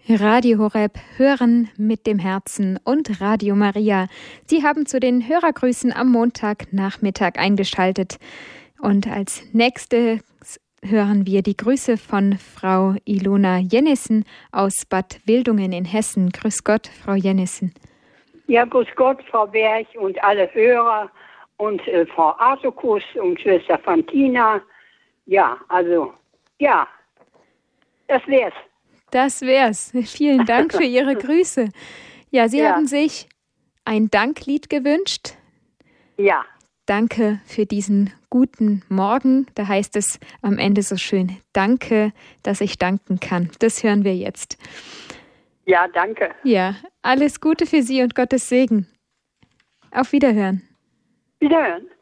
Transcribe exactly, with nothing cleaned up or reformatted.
Radio Horeb, Hören mit dem Herzen und Radio Maria. Sie haben zu den Hörergrüßen am Montagnachmittag eingeschaltet. Und als nächstes hören wir die Grüße von Frau Ilona Jennissen aus Bad Wildungen in Hessen. Grüß Gott, Frau Jennissen. Ja, grüß Gott, Frau Berg und alle Hörer und äh, Frau Artokus und Schwester Fantina. Ja, also, ja, das wär's. Das wär's. Vielen Dank für Ihre Grüße. Ja, Sie ja. haben sich ein Danklied gewünscht. Ja. Danke für diesen guten Morgen. Da heißt es am Ende so schön, danke, dass ich danken kann. Das hören wir jetzt. Ja, danke. Ja, alles Gute für Sie und Gottes Segen. Auf Wiederhören. Wiederhören.